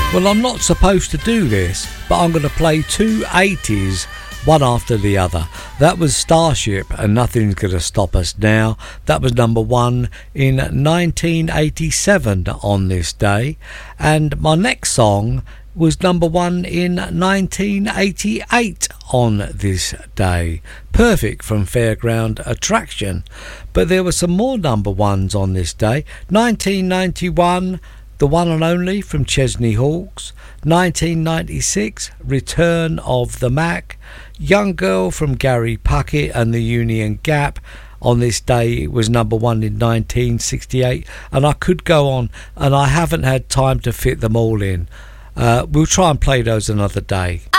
Well, I'm not supposed to do this, but I'm going to play two 80s, one after the other. That was Starship and Nothing's Gonna Stop Us Now. That was number one in 1987 on this day. And my next song was number one in 1988 on this day. Perfect from Fairground Attraction. But there were some more number ones on this day. 1991, The One and Only from Chesney Hawkes. 1996, Return of the Mac. Young Girl from Gary Puckett and the Union Gap. On this day it was number one in 1968, and I could go on, and I haven't had time to fit them all in. We'll try and play those another day.